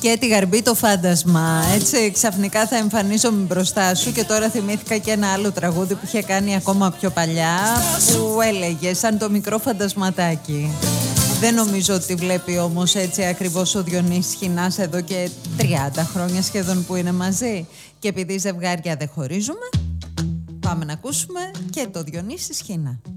και τη Γαρμπή το φάντασμα. Έτσι, ξαφνικά θα εμφανίζομαι μπροστά σου. Και τώρα θυμήθηκα και ένα άλλο τραγούδι που είχε κάνει ακόμα πιο παλιά, που έλεγε σαν το μικρό φαντασματάκι. Δεν νομίζω ότι βλέπει όμως έτσι ακριβώς ο Διονύσης Σχοινάς εδώ και 30 χρόνια σχεδόν που είναι μαζί. Και επειδή ζευγάρια δεν χωρίζουμε, πάμε να ακούσουμε και το Διονύση Σχοινά.